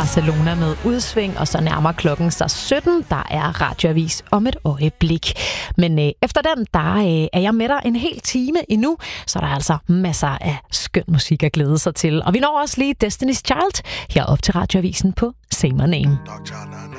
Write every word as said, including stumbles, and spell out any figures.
Barcelona med udsving, og så nærmer klokken sig sytten. Der er radioavis om et øjeblik. Men øh, efter den, der øh, er jeg med dig en hel time endnu, så der er altså masser af skøn musik at glæde sig til. Og vi når også lige Destiny's Child her op til radioavisen på Say My Name.